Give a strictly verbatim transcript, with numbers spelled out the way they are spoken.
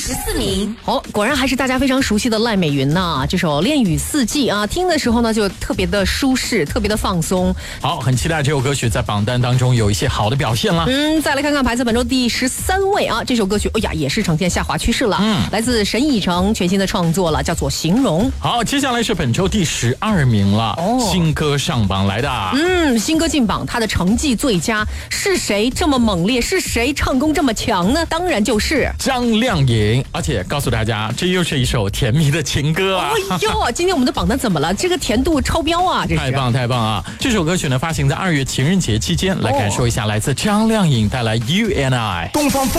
十四名。 哦，果然还是大家非常熟悉的赖美云呐、这首《恋与四季》啊，听的时候呢就特别的舒适，特别的放松。 好，很期待这首歌曲在榜单当中有一些好的表现啦。 嗯，再来看看排在本周第十三位啊，这首歌曲，哎呀，也是呈现下滑趋势了。嗯，来自沈以诚全新的创作了，叫做《形容》。 好，接下来是本周第十二名了， 哦新歌上榜来的。 嗯，新歌进榜，他的成绩最佳，是谁这么猛烈？是谁唱功这么强呢？当然就是张靓颖，而且告诉大家，这又是一首甜蜜的情歌啊！ 哎呦，今天我们的榜单怎么了？这个甜度超标啊！这是太棒太棒啊！这首歌曲呢发行在二月情人节期间，来感受一下来自张靓颖带来 You and I。东方